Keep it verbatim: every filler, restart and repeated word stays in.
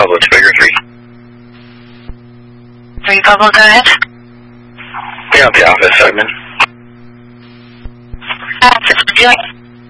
Pablo Trigger three. Three Pablo, go ahead. Yeah, at the office, Simon. Office, what are you doing?